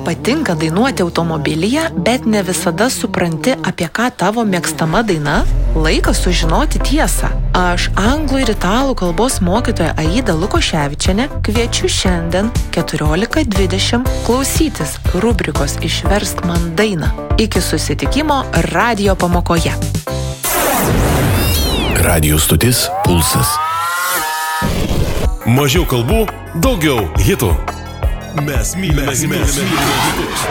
Patinka dainuoti automobilyje, bet ne visada supranti, apie ką tavo mėgstama daina? Laikas sužinoti tiesą. Aš anglų ir italų kalbos mokytoja Aida Lukoševičienė kviečiu šiandien 14:20 klausytis rubrikos Išversk man dainą. Iki susitikimo radijo pamokoje. Radijo stotis Pulsas. Mažiau kalbų, daugiau hitų. Mes mylime hitus.